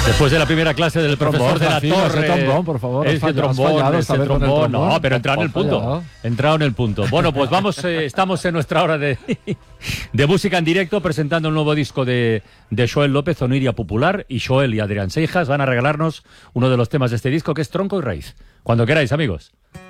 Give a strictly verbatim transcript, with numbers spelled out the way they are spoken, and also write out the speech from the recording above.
Después de la primera clase del profesor de la Torre. Ese trombón, por favor. Ese Has trombón, fallado ese esta vez con el trombón. trombón. No, pero entrado en el Has punto. fallado. Entrado en el punto. Bueno, pues vamos, eh, estamos en nuestra hora de, de música en directo, presentando el nuevo disco de, de Joel López, Oniria Popular, y Joel y Adrián Seijas van a regalarnos uno de los temas de este disco, que es Tronco y Raíz. Cuando queráis, amigos.